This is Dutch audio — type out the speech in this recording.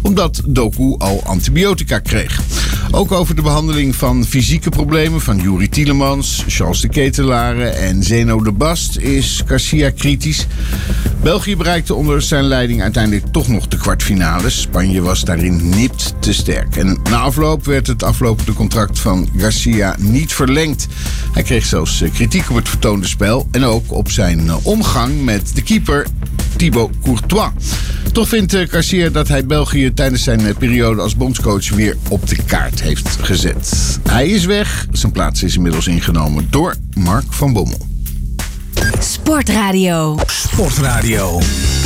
omdat Doku al antibiotica kreeg. Ook over de behandeling van fysieke problemen van Juri Tielemans, Charles de Ketelaere en Zeno de Bast is Garcia kritisch. België bereikte onder zijn leiding uiteindelijk toch nog de kwartfinales. Spanje was daarin nipt te sterk. En na afloop werd het aflopende contract van Garcia niet verlengd. Hij kreeg zelfs kritiek op het vertoonde spel en ook op zijn omgang met de keeper Thibaut Courtois. Toch vindt Garcia dat hij België tijdens zijn periode als bondscoach weer op de kaart heeft gezet. Hij is weg. Zijn plaats is inmiddels ingenomen door Mark van Bommel. Sportradio. Sportradio.